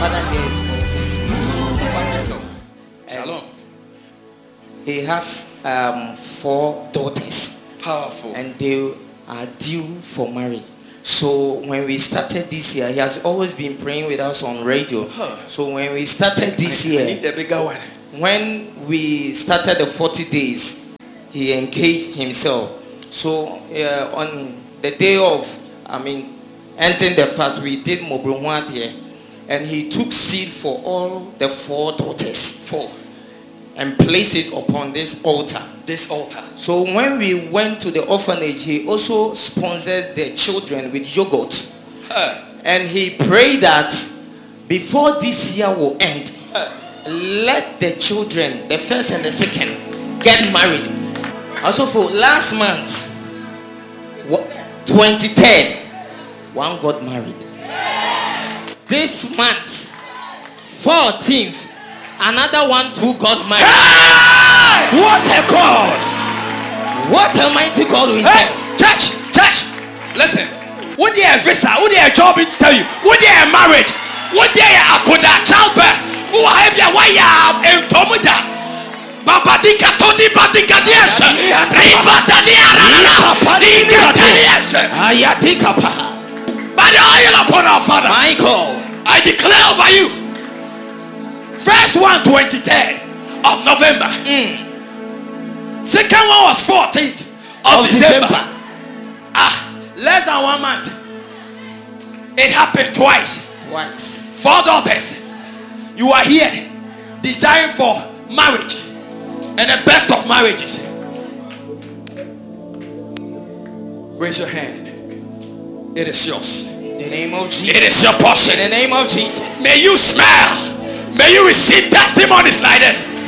father here is called Victor. Shalom. He has 4 daughters. Powerful. And they are due for marriage. So when we started this year, he has always been praying with us on radio. So when we started this year, I need the bigger one. when we started the 40 days, he engaged himself. So on the day of, ending the fast, we did Mobrunwat here. And he took seed for all the 4 daughters. 4. And placed it upon this altar. This altar. So when we went to the orphanage, he also sponsored the children with yogurt. And he prayed that before this year will end, let the children, the first and the second, get married. Also for last month, 23rd, one got married. This month, 14th, another one too got married. Hey! What a God! What a mighty God we Hey! serve. Church, listen. What do you visa? What do you job to tell you? What do you marriage? What do you akoda childbirth? Who have you? Why you in Tomuda? Babadika Todi Badika Diasha. By the oil upon our Father, Michael, I declare over you. First one, 23rd of November. Second one was 14th of December. Less than 1 month. It happened twice. 4 daughters. You are here desiring for marriage and the best of marriages. Raise your hand. It is yours. In the name of Jesus. It is your portion. In the name of Jesus. May you smile. May you receive testimonies like this.